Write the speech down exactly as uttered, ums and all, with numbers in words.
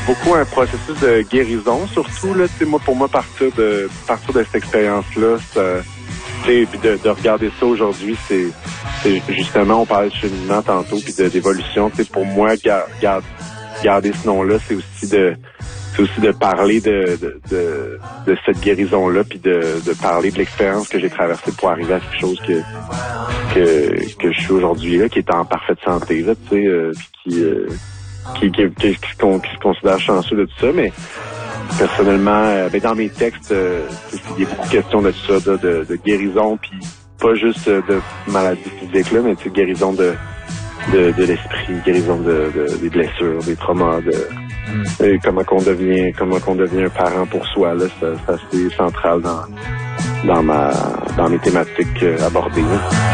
beaucoup un processus de guérison, surtout là. Tu sais, moi, pour moi, partir de partir de cette expérience-là, ça, tu sais, puis de, de regarder ça aujourd'hui, c'est, c'est justement, on parlait de cheminement tantôt, puis de, d'évolution. Tu sais, pour moi, gar, gar, garder ce nom-là, c'est aussi de c'est aussi de parler de de, de, de cette guérison-là, puis de, de parler de l'expérience que j'ai traversée pour arriver à quelque chose que que que je suis aujourd'hui là, qui est en parfaite santé là, tu sais, euh, puis qui, euh, qui, qui, qui, qui, qui, qui se considère chanceux de tout ça, mais personnellement, euh, ben dans mes textes, euh, il y a beaucoup de questions de tout ça, de, de, de guérison, puis pas juste de maladies physiques là, mais tu sais, guérison de de, de l'esprit, guérison de, de des blessures, des traumas, de mm. et comment qu'on devient, comment qu'on devient un parent pour soi là, c'est assez central dans dans ma dans mes thématiques abordées. Là.